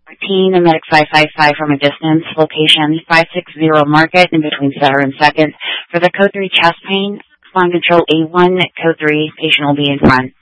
14, Medic 555 from a distance, location 560 Market in between Center and 2nd. For the code 3 chest pain, spawn control A1, code 3, patient will be in front.